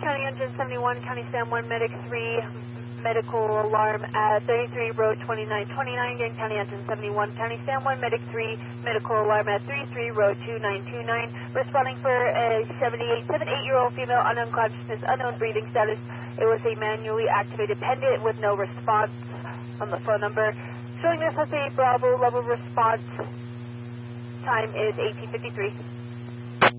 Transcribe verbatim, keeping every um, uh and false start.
County Engine seventy-one, County Sam one, Medic three, medical alarm at thirty-three, road twenty-nine twenty-nine. Again, County Engine seventy-one, County Sam one, Medic three, medical alarm at thirty-three, road two nine two nine. Responding for a seventy-eight, seventy-eight-year-old female, unknown consciousness, unknown breathing status. It was a manually activated pendant with no response on the phone number. Showing this as a Bravo level response. Time is eighteen fifty-three.